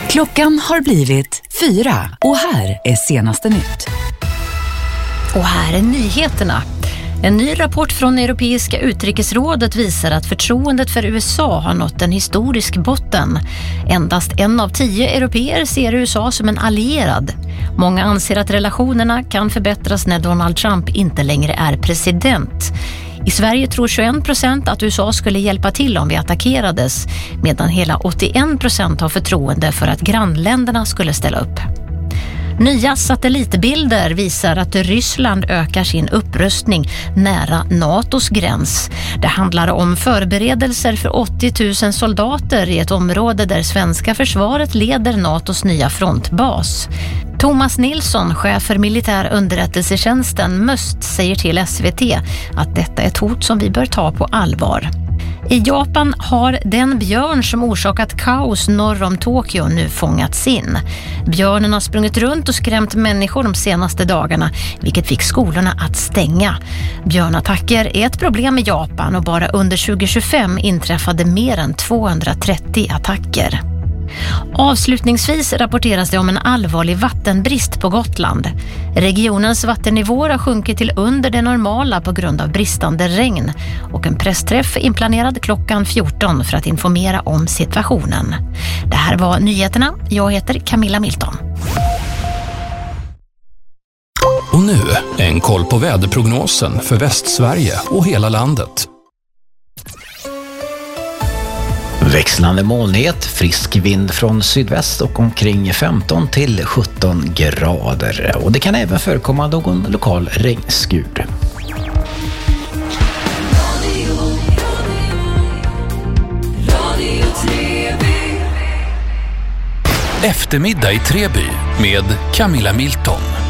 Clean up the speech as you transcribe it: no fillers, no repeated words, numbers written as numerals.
Klockan har blivit 4 och här är senaste nytt. Och här är nyheterna. En ny rapport från Europeiska utrikesrådet visar att förtroendet för USA har nått en historisk botten. Endast 1 av 10 europeer ser USA som en allierad. Många anser att relationerna kan förbättras när Donald Trump inte längre är president. I Sverige tror 21% att USA skulle hjälpa till om vi attackerades, medan hela 81% har förtroende för att grannländerna skulle ställa upp. Nya satellitbilder visar att Ryssland ökar sin upprustning nära NATOs gräns. Det handlar om förberedelser för 80 000 soldater i ett område där svenska försvaret leder NATOs nya frontbas. Thomas Nilsson, chef för militär underrättelsetjänsten MUST, säger till SVT att detta är ett hot som vi bör ta på allvar. I Japan har den björn som orsakat kaos norr om Tokyo nu fångats in. Björnen har sprungit runt och skrämt människor de senaste dagarna, vilket fick skolorna att stänga. Björnattacker är ett problem i Japan och bara under 2025 inträffade mer än 230 attacker. Avslutningsvis rapporteras det om en allvarlig vattenbrist på Gotland. Regionens vattennivåer har sjunkit till under det normala på grund av bristande regn, och en pressträff är inplanerad klockan 14 för att informera om situationen. Det här var nyheterna. Jag heter Camilla Milton. Och nu en koll på väderprognosen för Västsverige och hela landet. Växlande molnighet, frisk vind från sydväst och omkring 15 till 17 grader. Och det kan även förekomma någon lokal regnskur. Eftermiddag i Treby med Camilla Milton.